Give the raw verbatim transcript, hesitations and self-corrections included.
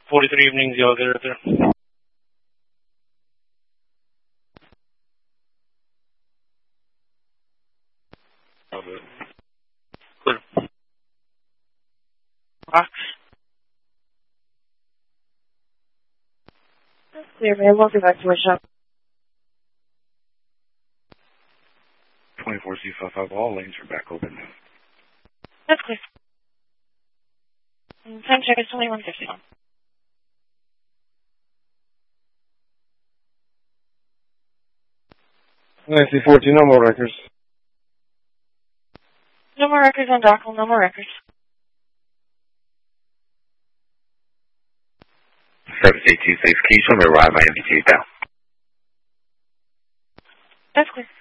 forty-three evenings, y'all get right there. Okay. Good. Box. That's clear, man. Welcome back to my shop. twenty-four C five five, all lanes are back open. That's clear. And time check is twenty-one fifty-one. I C fourteen, no more records. No more records on Dockle, no more records. Service eight two six, can you show me a ride my M D T down? That's clear.